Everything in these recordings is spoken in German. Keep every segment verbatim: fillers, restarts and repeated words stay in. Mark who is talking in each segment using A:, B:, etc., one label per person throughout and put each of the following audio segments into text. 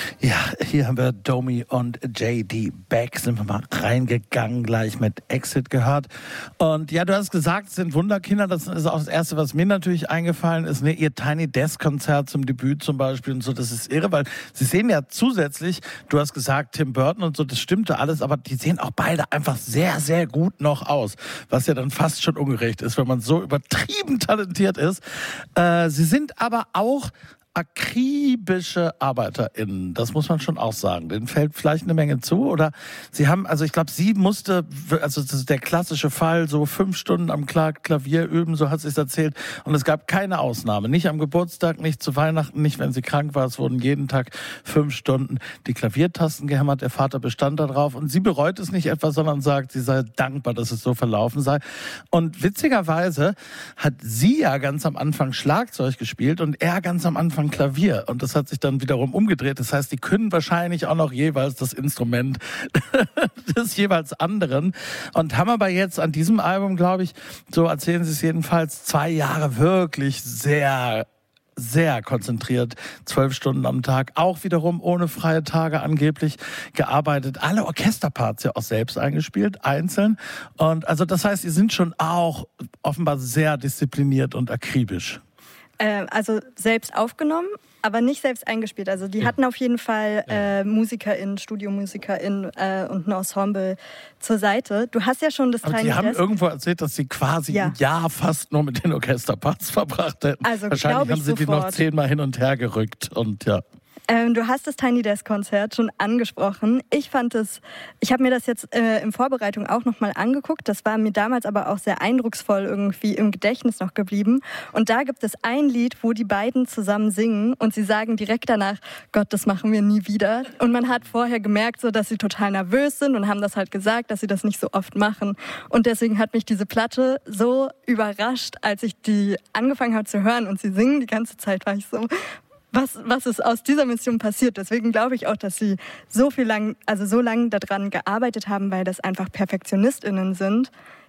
A: Ja, hier haben wir Domi und J D Beck. Sind wir mal reingegangen, gleich mit Exit gehört. Und ja, du hast gesagt, es sind Wunderkinder. Das ist auch das Erste, was mir natürlich eingefallen ist. Ne? Ihr Tiny Desk Konzert zum Debüt zum Beispiel und so, das ist irre, weil sie sehen ja zusätzlich, du hast gesagt, Tim Burton und so, das stimmte alles, aber die sehen auch beide einfach sehr, sehr gut noch aus. Was ja dann fast schon ungerecht ist, wenn man so übertrieben talentiert ist. Äh, sie sind aber auch akribische ArbeiterInnen, das muss man schon auch sagen. Denen fällt vielleicht eine Menge zu, oder sie haben, also ich glaube, sie musste, also das ist der klassische Fall, so fünf Stunden am Klavier üben, so hat sie es erzählt, und es gab keine Ausnahme, nicht am Geburtstag, nicht zu Weihnachten, nicht wenn sie krank war, es wurden jeden Tag fünf Stunden die Klaviertasten gehämmert, der Vater bestand da drauf und sie bereut es nicht etwa, sondern sagt, sie sei dankbar, dass es so verlaufen sei. Und witzigerweise hat sie ja ganz am Anfang Schlagzeug gespielt und er ganz am Anfang Klavier. Und das hat sich dann wiederum umgedreht. Das heißt, die können wahrscheinlich auch noch jeweils das Instrument des jeweils anderen. Und haben aber jetzt an diesem Album, glaube ich, so erzählen sie es jedenfalls, zwei Jahre wirklich sehr sehr konzentriert, zwölf Stunden am Tag, auch wiederum ohne freie Tage angeblich gearbeitet. Alle Orchesterparts ja auch selbst eingespielt, einzeln. Und also das heißt, sie sind schon auch offenbar sehr diszipliniert und akribisch.
B: Äh, also selbst aufgenommen, aber nicht selbst eingespielt. Also die hatten auf jeden Fall äh, MusikerInnen, StudiomusikerInnen äh, und ein Ensemble zur Seite. Du hast ja schon das
A: Aber
B: Tiny
A: die haben
B: Desk.
A: irgendwo erzählt, dass sie quasi
B: Ja.
A: ein Jahr fast nur mit den Orchesterparts verbracht hätten.
B: Also,
A: wahrscheinlich
B: glaub ich
A: haben sie die noch
B: sofort.
A: zehnmal hin und her gerückt und ja.
B: Ähm, du hast das Tiny Desk Konzert schon angesprochen. Ich fand es, ich habe mir das jetzt äh, in Vorbereitung auch nochmal angeguckt. Das war mir damals aber auch sehr eindrucksvoll irgendwie im Gedächtnis noch geblieben. Und da gibt es ein Lied, wo die beiden zusammen singen und sie sagen direkt danach, Gott, das machen wir nie wieder. Und man hat vorher gemerkt, so, dass sie total nervös sind und haben das halt gesagt, dass sie das nicht so oft machen. Und deswegen hat mich diese Platte so überrascht, als ich die angefangen habe zu hören und sie singen die ganze Zeit, war ich so, Was, was ist aus dieser Mission passiert. Deswegen glaube ich auch, dass sie so viel lang, also so lange daran gearbeitet haben, weil das einfach PerfektionistInnen sind,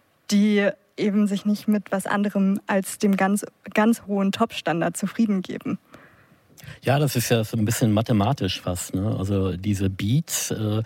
B: die eben sich nicht mit was anderem als dem ganz, ganz hohen Top-Standard zufrieden geben.
C: Ja, das ist ja so ein bisschen mathematisch fast, ne? Also diese Beats, äh,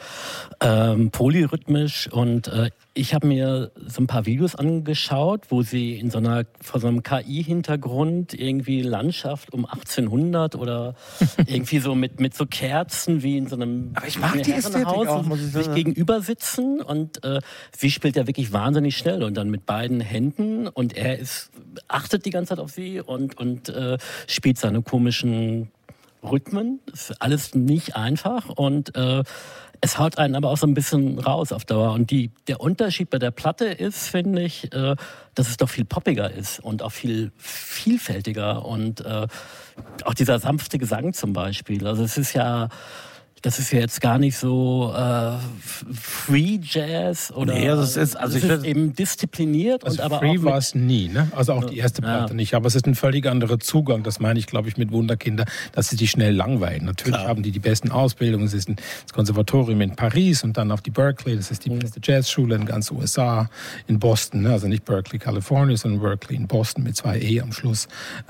C: ähm, polyrhythmisch und äh, ich habe mir so ein paar Videos angeschaut, wo sie in so einer, vor so einem K I-Hintergrund irgendwie Landschaft um achtzehnhundert oder irgendwie so mit, mit so Kerzen wie in so einem
A: Aber ich mag die Ästhetik auch, muss ich sagen.
C: sich gegenüber sitzen und äh, sie spielt ja wirklich wahnsinnig schnell und dann mit beiden Händen und er ist, achtet die ganze Zeit auf sie und, und äh, spielt seine komischen Rhythmen. Das ist alles nicht einfach und äh, es haut einen aber auch so ein bisschen raus auf Dauer. Und die, der Unterschied bei der Platte ist, finde ich, äh, dass es doch viel poppiger ist und auch viel vielfältiger und äh, auch dieser sanfte Gesang zum Beispiel. Also es ist ja, das ist ja jetzt gar nicht so äh, Free Jazz oder
A: Nee, das ist, also
C: es
A: ich
C: ist eben diszipliniert
D: Also
C: und aber
D: Free
C: auch
D: war
C: mit,
D: es nie, ne? Also auch die erste Platte
C: Ja.
D: nicht. Aber es ist ein völlig anderer Zugang. Das meine ich, glaube ich, mit Wunderkinder, dass sie die schnell langweilen. Natürlich
A: Klar.
D: haben die die besten Ausbildungen. Es ist ein- das Konservatorium in Paris und dann auf die Berkeley. Das ist die beste Jazzschule in ganz U S A. In Boston, ne? Also nicht Berkeley, Kalifornien, sondern Berkeley in Boston mit zwei E am Schluss.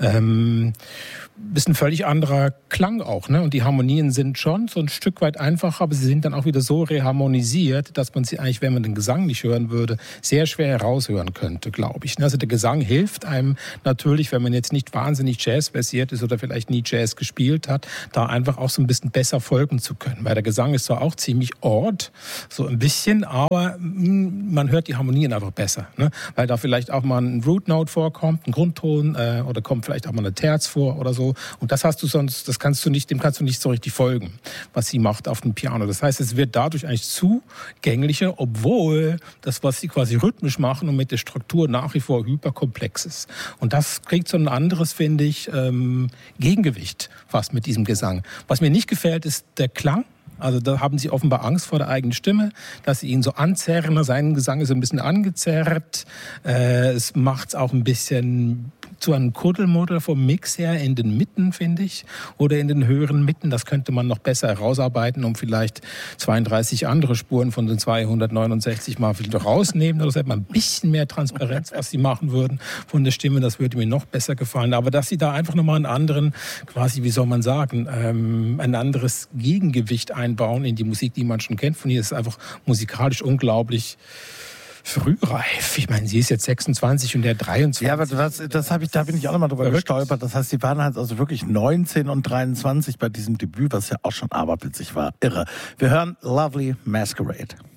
D: Ähm, ist ein völlig anderer Klang auch, ne? Und die Harmonien sind schon so ein Stück weit einfacher, aber sie sind dann auch wieder so reharmonisiert, dass man sie eigentlich, wenn man den Gesang nicht hören würde, sehr schwer heraushören könnte, glaube ich. Also der Gesang hilft einem natürlich, wenn man jetzt nicht wahnsinnig Jazz-versiert ist oder vielleicht nie Jazz gespielt hat, da einfach auch so ein bisschen besser folgen zu können. Weil der Gesang ist zwar auch ziemlich odd, so ein bisschen, aber mh, man hört die Harmonien einfach besser, ne? Weil da vielleicht auch mal ein Root Note vorkommt, ein Grundton äh, oder kommt vielleicht auch mal eine Terz vor oder so. Und das hast du sonst, das kannst du nicht, dem kannst du nicht so richtig folgen, was sie macht auf dem Piano. Das heißt, es wird dadurch eigentlich zugänglicher, obwohl das, was sie quasi rhythmisch machen und mit der Struktur nach wie vor hyperkomplex ist. Und das kriegt so ein anderes, finde ich, ähm, Gegengewicht fast mit diesem Gesang. Was mir nicht gefällt, ist der Klang. Also da haben sie offenbar Angst vor der eigenen Stimme, dass sie ihn so anzerren. Sein Gesang ist ein bisschen angezerrt. Äh, es macht es auch ein bisschen zu einem Kuddelmuddel vom Mix her in den Mitten, finde ich, oder in den höheren Mitten. Das könnte man noch besser herausarbeiten, um vielleicht zweiunddreißig andere Spuren von den zweihundertneunundsechzig mal wieder rausnehmen. Oder so hätte man ein bisschen mehr Transparenz, was sie machen würden von der Stimme. Das würde mir noch besser gefallen. Aber dass sie da einfach nochmal einen anderen, quasi, wie soll man sagen, ähm, ein anderes Gegengewicht einbauen in die Musik, die man schon kennt von ihr, ist einfach musikalisch unglaublich frühreif. Ich meine, sie ist jetzt sechsundzwanzig und der dreiundzwanzig.
A: Ja, aber das, das habe ich, da bin ich auch nochmal drüber Verrückt. gestolpert. Das heißt, sie waren halt also wirklich neunzehn und dreiundzwanzig bei diesem Debüt, was ja auch schon aberwitzig war. Irre. Wir hören Lovely Masquerade.